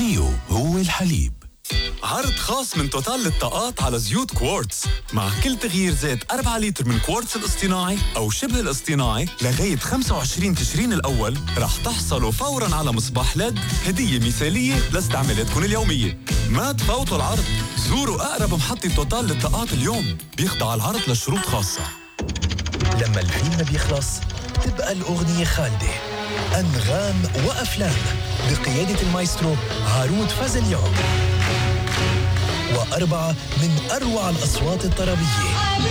كليو هو الحليب. عرض خاص من توتال للطاقات على زيوت كوارتز. مع كل تغيير زيت 4 لتر من كوارتز الاصطناعي أو شبه الاصطناعي لغاية 25 تشرين الأول رح تحصلوا فوراً على مصباح ليد هدية مثالية لاستعمالاتكم اليومية. ما تفوتوا العرض، زوروا أقرب محطة توتال للطاقات اليوم. بيخضع العرض لشروط خاصة. لما الفيلم بيخلص تبقى الأغنية خالدة. أنغام وأفلام بقيادة المايسترو هارون فازليان، وأربعة من أروع الأصوات الطربية